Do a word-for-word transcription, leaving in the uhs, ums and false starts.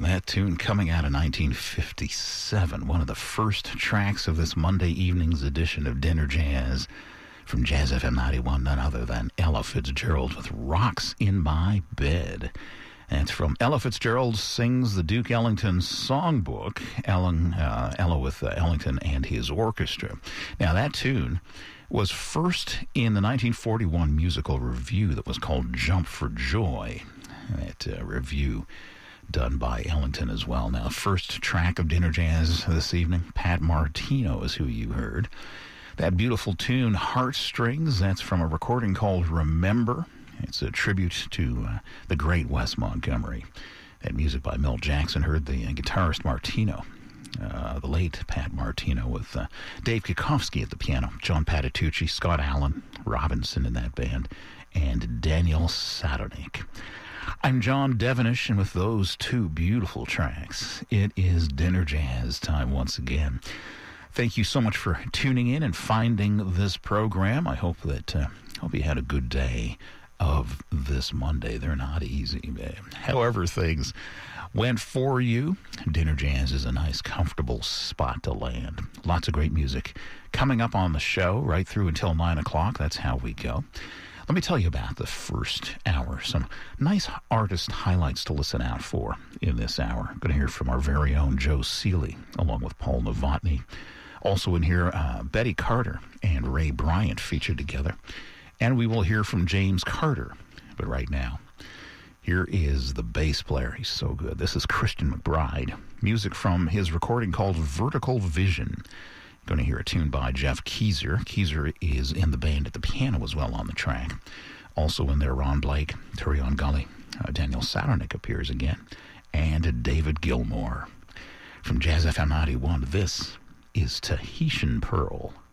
that tune coming out of nineteen fifty-seven, one of the first tracks of this Monday evening's edition of Dinner Jazz from Jazz F M ninety-one, none other than Ella Fitzgerald with Rocks in My Bed. And it's from Ella Fitzgerald Sings the Duke Ellington Songbook, Ellen, uh, Ella with uh, Ellington and his orchestra. Now, that tune was first in the nineteen forty-one musical review that was called Jump for Joy. That uh, review done by Ellington as well. Now, first track of Dinner Jazz this evening, Pat Martino is who you heard. That beautiful tune, Heartstrings, that's from a recording called Remember. It's a tribute to uh, the great Wes Montgomery. That music by Milt Jackson. Heard the uh, guitarist Martino, uh, the late Pat Martino, with uh, Dave Kikowski at the piano, John Patitucci, Scott Allen, Robinson in that band, and Daniel Sadonic. I'm John Devenish, and with those two beautiful tracks, it is Dinner Jazz time once again. Thank you so much for tuning in and finding this program. I hope that uh, hope you had a good day of this Monday. They're not easy. However things went for you, Dinner Jazz is a nice, comfortable spot to land. Lots of great music coming up on the show right through until nine o'clock. That's how we go. Let me tell you about the first hour. Some nice artist highlights to listen out for in this hour. I'm going to hear from our very own Joe Seeley, along with Paul Novotny. Also in here, uh, Betty Carter and Ray Bryant featured together. And we will hear from James Carter. But right now, here is the bass player. He's so good. This is Christian McBride. Music from his recording called Vertical Vision. Going to hear a tune by Jeff Keezer. Keezer is in the band at the piano as well on the track. Also in there, Ron Blake, Turion Gully, uh, Daniel Sadonic appears again, and David Gilmour. From Jazz F M ninety-one, this is Tahitian Pearl.